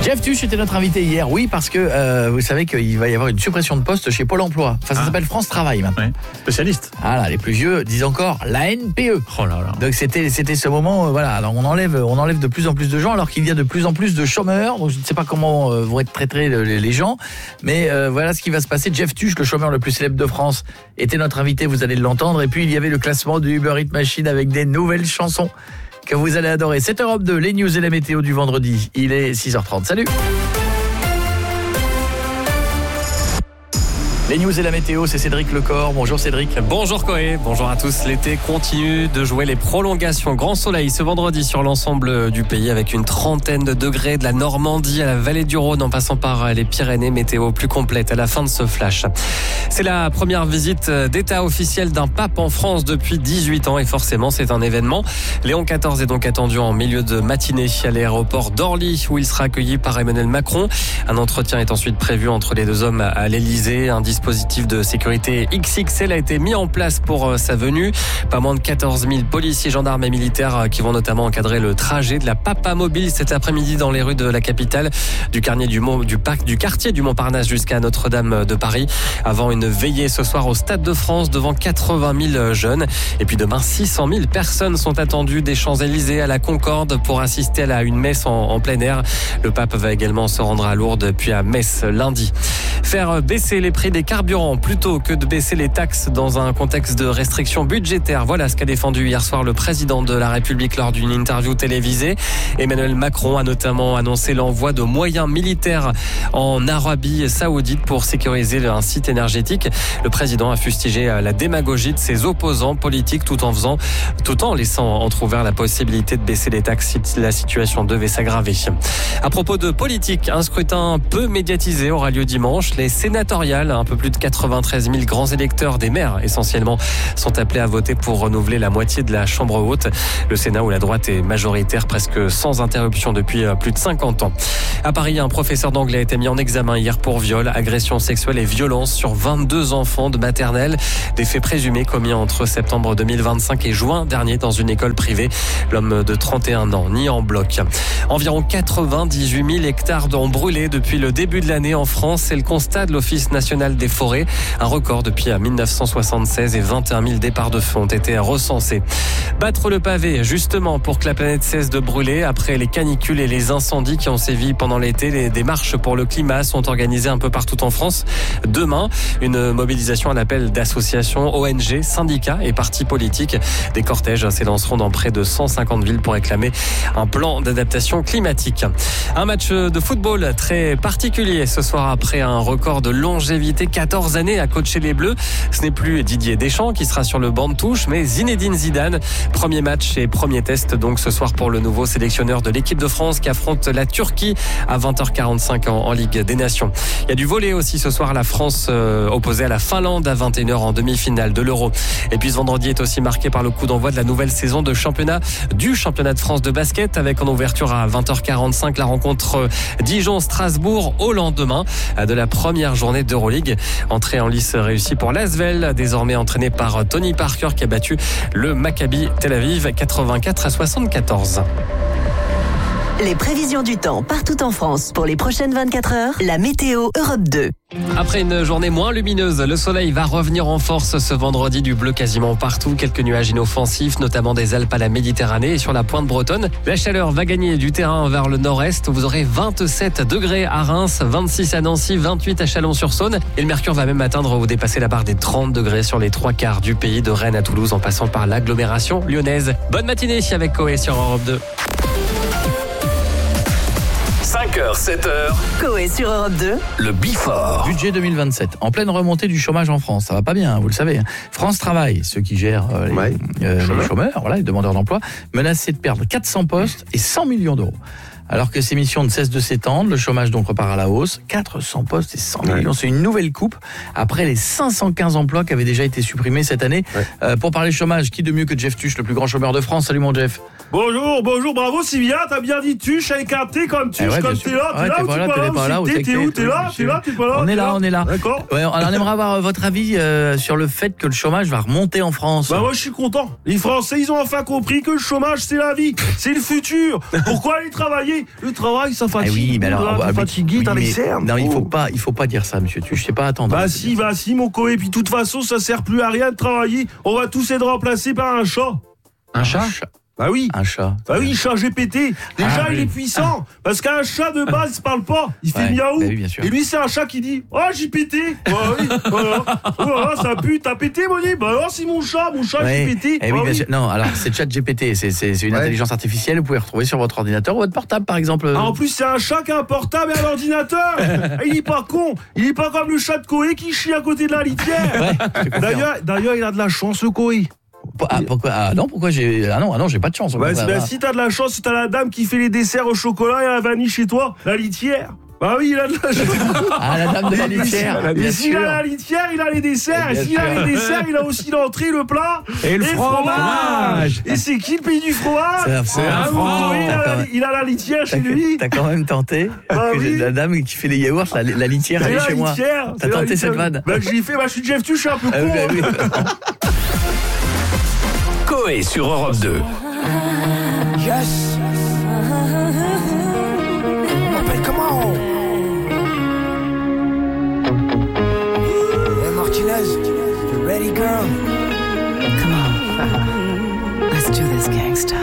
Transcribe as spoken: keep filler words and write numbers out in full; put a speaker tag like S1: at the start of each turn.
S1: Jeff Tuch était notre invité hier, oui, parce que euh, vous savez qu'il va y avoir une suppression de poste chez Pôle emploi. Enfin, ça ah. s'appelle France Travail maintenant.
S2: Ouais. Spécialiste.
S1: Voilà, les plus vieux disent encore la N P E.
S2: Oh là là.
S1: Donc c'était c'était ce moment, euh, voilà. Alors on enlève on enlève de plus en plus de gens, alors qu'il y a de plus en plus de chômeurs. Donc je ne sais pas comment euh, vont être traités les, les gens, mais euh, voilà ce qui va se passer. Jeff Tuch, le chômeur le plus célèbre de France, était notre invité. Vous allez l'entendre. Et puis il y avait le classement du Uber Eats Machine avec des nouvelles chansons que vous allez adorer. sept heures deux, les news et la météo du vendredi. Il est six heures trente. Salut. Les news et la météo, c'est Cédric Lecor. Bonjour Cédric.
S3: Bonjour Coé, bonjour à tous. L'été continue de jouer les prolongations. Grand soleil ce vendredi sur l'ensemble du pays avec une trentaine de degrés de la Normandie à la vallée du Rhône en passant par les Pyrénées. Météo plus complète à la fin de ce flash. C'est la première visite d'État officielle d'un pape en France depuis dix-huit ans et forcément c'est un événement. Léon quatorze est donc attendu en milieu de matinée à l'aéroport d'Orly où il sera accueilli par Emmanuel Macron. Un entretien est ensuite prévu entre les deux hommes à l'Élysée. Un dispositif de sécurité X X L a été mis en place pour sa venue. Pas moins de quatorze mille policiers, gendarmes et militaires qui vont notamment encadrer le trajet de la Papa Mobile cet après-midi dans les rues de la capitale, du, du, Mont, du, parc, du quartier du Montparnasse jusqu'à Notre-Dame de Paris, avant une veillée ce soir au Stade de France devant quatre-vingt mille jeunes. Et puis demain, six cent mille personnes sont attendues des Champs-Élysées à la Concorde pour assister à une messe en, en plein air. Le pape va également se rendre à Lourdes puis à Metz lundi. Faire baisser les prix des carburant plutôt que de baisser les taxes dans un contexte de restrictions budgétaires. Voilà ce qu'a défendu hier soir le président de la République lors d'une interview télévisée. Emmanuel Macron a notamment annoncé l'envoi de moyens militaires en Arabie Saoudite pour sécuriser un site énergétique. Le président a fustigé la démagogie de ses opposants politiques tout en faisant, tout en laissant entrouvert la possibilité de baisser les taxes si la situation devait s'aggraver. À propos de politique, un scrutin peu médiatisé aura lieu dimanche. Les sénatoriales, un peu plus de quatre-vingt-treize mille grands électeurs des maires essentiellement, sont appelés à voter pour renouveler la moitié de la Chambre haute. Le Sénat où la droite est majoritaire presque sans interruption depuis plus de cinquante ans. À Paris, un professeur d'anglais a été mis en examen hier pour viol, agression sexuelle et violence sur vingt-deux enfants de maternelle. Des faits présumés commis entre septembre deux mille vingt-cinq et juin dernier dans une école privée. L'homme de trente et un ans, ni en bloc. Environ quatre-vingt-dix-huit mille hectares ont brûlé depuis le début de l'année en France. C'est le constat de l'Office national des forêts. Un record depuis dix-neuf cent soixante-seize et vingt et un mille départs de feu ont été recensés. Battre le pavé, justement, pour que la planète cesse de brûler. Après les canicules et les incendies qui ont sévi pendant l'été, les démarches pour le climat sont organisées un peu partout en France. Demain, une mobilisation à l'appel d'associations, O N G, syndicats et partis politiques. Des cortèges s'élanceront dans près de cent cinquante villes pour réclamer un plan d'adaptation climatique. Un match de football très particulier ce soir après un record de longévité, quatorze années à coacher les Bleus. Ce n'est plus Didier Deschamps qui sera sur le banc de touche, mais Zinedine Zidane. Premier match et premier test donc ce soir pour le nouveau sélectionneur de l'équipe de France qui affronte la Turquie à vingt heures quarante-cinq en, en Ligue des Nations. Il y a du volley aussi ce soir, la France euh, opposée à la Finlande à vingt et une heures en demi-finale de l'Euro. Et puis ce vendredi est aussi marqué par le coup d'envoi de la nouvelle saison de championnat du championnat de France de basket avec en ouverture à vingt heures quarante-cinq la rencontre Dijon-Strasbourg au lendemain de la première journée d'Euroleague. Entrée en lice réussie pour l'Asvel, désormais entraîné par Tony Parker qui a battu le Maccabi Tel Aviv quatre-vingt-quatre à soixante-quatorze.
S4: Les prévisions du temps partout en France pour les prochaines vingt-quatre heures, la météo Europe deux.
S3: Après une journée moins lumineuse, le soleil va revenir en force ce vendredi, du bleu quasiment partout. Quelques nuages inoffensifs, notamment des Alpes à la Méditerranée et sur la pointe bretonne. La chaleur va gagner du terrain vers le nord-est. Vous aurez vingt-sept degrés à Reims, vingt-six à Nancy, vingt-huit à Chalon-sur-Saône. Et le mercure va même atteindre ou dépasser la barre des trente degrés sur les trois quarts du pays, de Rennes à Toulouse en passant par l'agglomération lyonnaise. Bonne matinée avec Coé sur Europe deux.
S5: cinq heures, sept heures.
S4: Coé sur Europe deux.
S5: Le Before.
S1: Budget deux mille vingt-sept. En pleine remontée du chômage en France. Ça va pas bien, vous le savez. France Travail, ceux qui gèrent euh, les,
S2: ouais.
S1: euh, les chômeurs, voilà, les demandeurs d'emploi, menacés de perdre quatre cents postes et cent millions d'euros. Alors que ces missions ne cessent de s'étendre, le chômage donc repart à la hausse. quatre cents postes et cent millions, ouais. C'est une nouvelle coupe après les cinq cent quinze emplois qui avaient déjà été supprimés cette année. Ouais. Euh, pour parler chômage, qui de mieux que Jeff Tuch, le plus grand chômeur de France? Salut mon Jeff.
S2: Bonjour, bonjour, bravo Sylvia, t'as bien dit tuche avec un T comme tuche,
S1: Eh ouais,
S2: comme
S1: bien
S2: t'es
S1: sûr.
S2: là, t'es
S1: Ouais,
S2: là
S1: t'es
S2: ou
S1: pas
S2: t'es
S1: là,
S2: pas
S1: t'es
S2: là,
S1: pas là,
S2: ou
S1: ou
S2: c'est
S1: t'es
S2: T, t'es où,
S1: que-
S2: t'es là, t'es là, t'es pas là.
S1: On est
S2: t'es
S1: là, on est là.
S2: D'accord.
S1: Ouais, alors on aimerait avoir votre avis euh, sur le fait que le chômage va remonter en France.
S2: Bah moi je suis content. Les Français ils ont enfin compris que le chômage c'est la vie, c'est le futur. Pourquoi aller travailler? Le travail ça
S1: Ah
S2: fatigue.
S1: oui, mais alors,
S2: t'es
S1: ah,
S2: fatigué,
S1: oui,
S2: t'as les
S1: mais-
S2: cernes.
S1: Non, il faut
S2: Oh.
S1: pas, il faut pas dire ça, monsieur. Tu, je sais pas attendre.
S2: Bah si, bah si mon coé, puis de toute façon ça sert plus à rien de travailler. On va tous être remplacés par un chat.
S1: Un chat.
S2: Bah oui.
S1: Un chat.
S2: Bah oui, chat G P T. Déjà,
S1: Ah,
S2: il
S1: oui.
S2: est puissant. Parce qu'un chat de base, il parle pas. Il fait
S1: Ouais,
S2: miaou.
S1: bah oui, bien sûr.
S2: Et lui, c'est un chat qui dit oh, j'ai pété. Bah oui, voilà. Voilà, ça pue. T'as pété, Moni? Bah alors, c'est mon chat. Mon chat,
S1: Ouais.
S2: j'ai pété.
S1: Eh
S2: Bah
S1: oui, bien
S2: oui.
S1: sûr. Non, alors c'est ChatGPT, c'est c'est c'est une
S2: Ouais.
S1: intelligence artificielle. Vous pouvez retrouver sur votre ordinateur ou votre portable, par exemple.
S2: Ah, en plus, c'est un chat qui a un portable et un ordinateur. Il est pas con. Il est pas comme le chat de Koé qui chie à côté de la litière.
S1: Ouais, je te confirme.
S2: D'ailleurs, d'ailleurs, il a de la chance, le Koé.
S1: Ah, pourquoi ah non, pourquoi j'ai ah non, ah non, j'ai pas de chance.
S2: Bah,
S1: Bah,
S2: c'est-
S1: bah,
S2: bah, si t'as de la chance, t'as la dame qui fait les desserts au chocolat et à la vanille chez toi, la litière. Bah oui, il a de la chance.
S1: Ah, la dame de la litière.
S2: Et
S1: Bien
S2: s'il
S1: sûr.
S2: a la litière, il a les desserts. Et
S1: Bien
S2: s'il a
S1: sûr.
S2: les desserts, il a aussi l'entrée, le plat
S6: Et le fromage.
S2: Et c'est qui le pays du fromage?
S1: C'est- c'est
S2: Ah,
S1: un
S2: mon
S1: franc.
S2: Koé, il, a la-
S1: D'accord.
S2: il a la litière chez
S1: T'as-
S2: lui.
S1: T'as quand même tenté
S2: Bah
S1: que
S2: oui.
S1: la dame qui fait les yaourts, la, la litière,
S2: C'est
S1: elle est
S2: la
S1: chez moi.
S2: litière.
S1: T'as
S2: c'est la
S1: tenté
S2: litière.
S1: cette vanne.
S2: Bah j'ai fait, bah je suis Jeff Tuch, je suis un peu
S1: Ah
S2: con.
S1: oui, bah
S2: hein.
S1: oui.
S5: Coé sur Europe deux.
S6: Yes. On m'appelle comment? Hey Martinez, you ready girl?
S7: Come on. Let's do this, gangsta.